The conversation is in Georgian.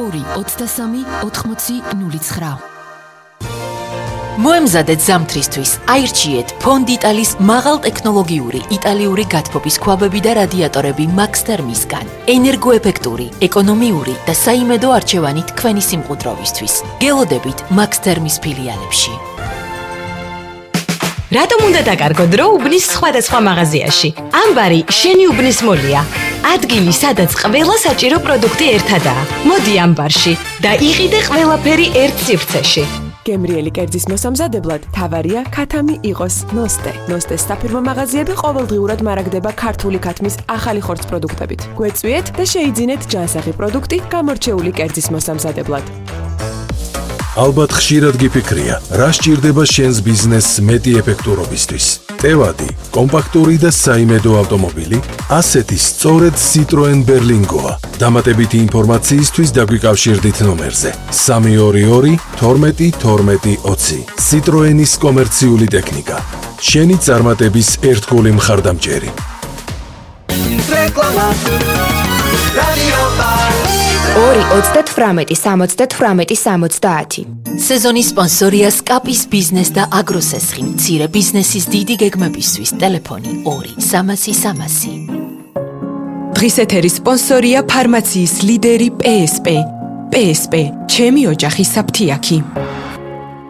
223 მოემზადეთ ზამთრისთვის, აირჩიეთ ფონდ იტალის მაღალტექნოლოგიური იტალიური გათბობის ქვაბები და რადიატორები Max Thermisგან. ენერგოეფექტური, ეკონომიური და საიმედო არჩევანი თქვენი სიმყუდროვისთვის. გელოდებით Max Thermis ფილიალებში. რატომ უნდა დაკარგო დრო უბნის სხვადასხვა მაღაზიაში? ამბარი შენი უბნის მოლია. ადგილი, სადაც ყველა საჭირო პროდუქტი ერთადაა. მოდი ამბარში და იყიდე ყველაფერი ერთ სივრცეში. გემრიელი კერძის მოსამზადებლად თავარია ქათამი იყოს ნოსტე. ნოსტეს საფირმო მაღაზიები ყოველდღიურად მარაგდება ქართული ქათმის ახალი ხორცს პროდუქტებით. გვეწვიეთ და შეიძინეთ ჯანსაღი პროდუქტი გამორჩეული კერძის მოსამზადებლად. ალბათ ხშირად გიფიქრია, რა სჭირდება შენს ბიზნესს მეტი ეფექტურობისთვის. ტევადი, კომპაქტური და საიმედო ავტომობილი, ასეთი სწორედ Citroen Berlingoa. დამატებითი ინფორმაციისთვის დაგვიკავშირდით ნომერზე 322 12 12 20. Citroenis კომერციული ტექნიკა. შენი წარმატების ერთგული მხარდამჭერი. რეკლამა. რადიო 2-38-70-70. სეზონის სპონსორია სკაპის ბიზნეს და აგროსესხი მცირე ბიზნესის დიდი გეგმებისთვის. ტელეფონი 2-300-300. დღის ეთერის სპონსორია ფარმაციის ლიდერი PSP. PSP, ჩემი ოჯახის საფთიაქი.